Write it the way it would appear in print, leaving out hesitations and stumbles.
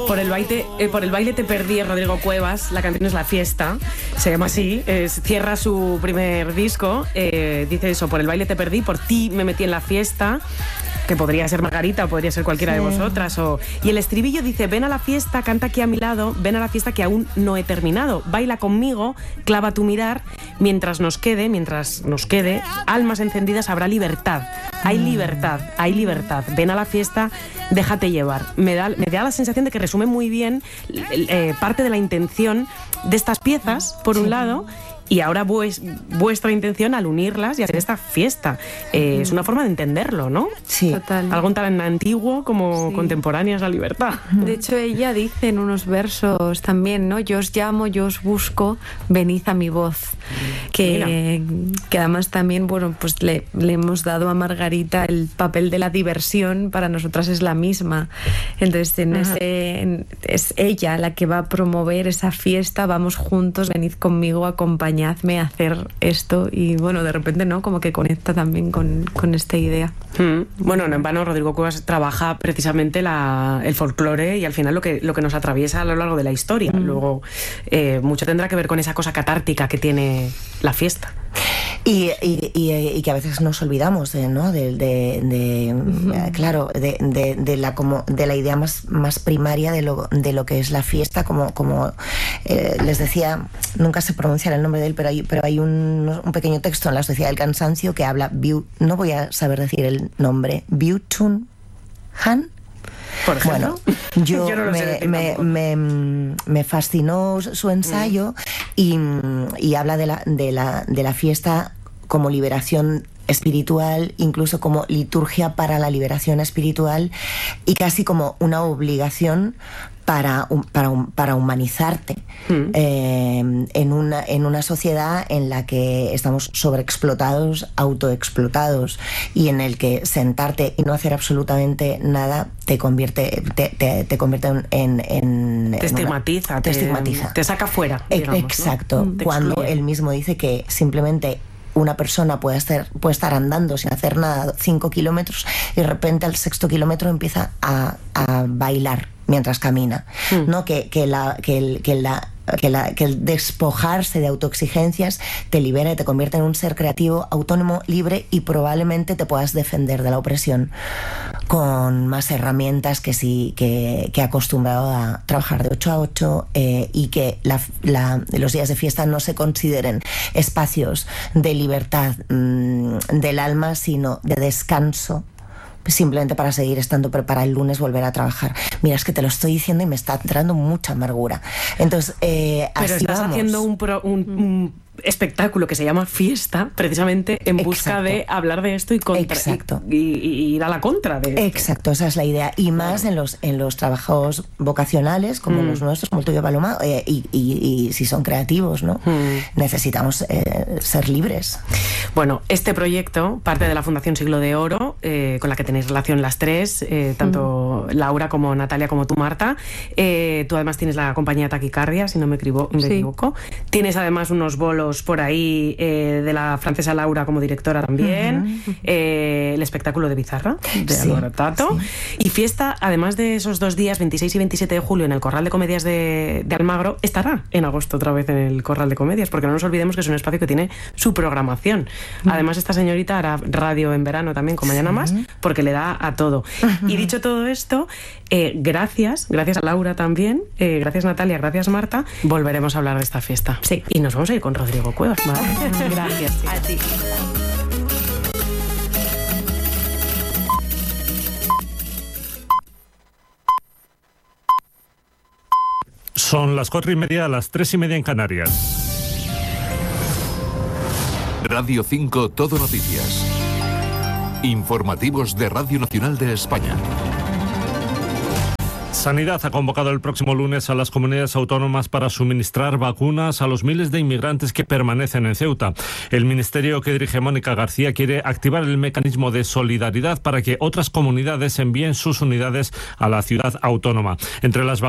Por el baile te perdí, Rodrigo Cuevas. La canción es La Fiesta, se llama así. Cierra su primer disco. Dice eso: por el baile te perdí, por ti me metí en la fiesta. Que podría ser Margarita o podría ser cualquiera de vosotras. Y el estribillo dice: ven a la fiesta, canta aquí a mi lado, ven a la fiesta que aún no he terminado. Baila conmigo, clava tu mirar, mientras nos quede, almas encendidas, habrá libertad. Hay libertad. Ven a la fiesta, déjate llevar. Me da la sensación de que resume muy bien parte de la intención de estas piezas, por un lado, y ahora vuestra intención al unirlas y hacer esta fiesta. Es una forma de entenderlo, ¿no? Sí. Total. Algo tan antiguo como contemporáneas a la libertad. De hecho, ella dice en unos versos también, ¿no? Yo os llamo, yo os busco, venid a mi voz. Que además también, bueno, pues le hemos dado a Margarita el papel de la diversión, para nosotras es la misma. Entonces, es ella la que va a promover esa fiesta, vamos juntos, venid conmigo, acompañadme a hacer esto. Y bueno, de repente, ¿no? Como que conecta también con esta idea. Bueno, no en vano Rodrigo Cuevas trabaja precisamente el folclore y al final lo que nos atraviesa a lo largo de la historia. Luego, mucho tendrá que ver con esa cosa catártica que tiene la fiesta. Y que a veces nos olvidamos, ¿no? de la idea más primaria de lo que es la fiesta, como les decía, nunca se pronuncia el nombre de él, pero hay un pequeño texto en La Sociedad del Cansancio que habla, no voy a saber decir el nombre, Byung-Chul Han. Por ejemplo, bueno, yo me fascinó su ensayo y habla de la fiesta como liberación espiritual, incluso como liturgia para la liberación espiritual y casi como una obligación para humanizarte en una sociedad en la que estamos sobreexplotados, autoexplotados, y en el que sentarte y no hacer absolutamente nada te convierte en te estigmatiza, te saca fuera, digamos, exacto, ¿no? Cuando él mismo dice que simplemente una persona puede estar andando sin hacer nada 5 kilómetros y de repente al 6.º kilómetro empieza a bailar mientras camina, ¿no? Que el despojarse de autoexigencias te libera y te convierte en un ser creativo, autónomo, libre, y probablemente te puedas defender de la opresión con más herramientas que acostumbrado a trabajar de 8 a 8 y que los días de fiesta no se consideren espacios de libertad del alma, sino de descanso, simplemente para seguir estando preparada el lunes volver a trabajar. Mira, es que te lo estoy diciendo y me está entrando mucha amargura. Entonces, pero así estás vamos. haciendo un espectáculo que se llama Fiesta, precisamente en busca de hablar de esto y ir a la contra de esto. Exacto, esa es la idea. Y más en los trabajos vocacionales como los nuestros, como el tuyo, Paloma, y si son creativos, ¿no? Necesitamos ser libres. Bueno, este proyecto parte de la Fundación Siglo de Oro, con la que tenéis relación las tres, tanto Laura como Natalia como tú, Marta. Tú además tienes la compañía Taquicardia, si no me equivoco. Tienes además unos bolos por ahí de la francesa Laura como directora también. El espectáculo de Bizarra, de Álvaro Tato. Y Fiesta, además de esos 2 días, 26 y 27 de julio, en el Corral de Comedias de Almagro, estará en agosto otra vez en el Corral de Comedias, porque no nos olvidemos que es un espacio que tiene su programación. Además, esta señorita hará radio en verano también con Mañana Más, porque le da a todo. Y dicho todo esto, gracias a Laura también, gracias Natalia, gracias Marta, volveremos a hablar de esta fiesta. Sí, y nos vamos a ir con Rodrigo Cuevas. Gracias. A ti. Son las 4:30, las 3:30 en Canarias. Radio 5 Todo Noticias. Informativos de Radio Nacional de España. Sanidad ha convocado el próximo lunes a las comunidades autónomas para suministrar vacunas a los miles de inmigrantes que permanecen en Ceuta. El ministerio que dirige Mónica García quiere activar el mecanismo de solidaridad para que otras comunidades envíen sus unidades a la ciudad autónoma. Entre las